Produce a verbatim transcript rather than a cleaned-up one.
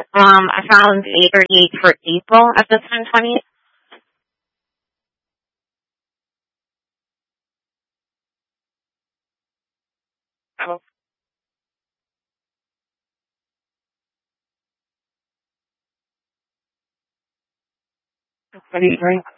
Um, I found eight thirty-eight for April at the ten twenty. Oh, what do you drink?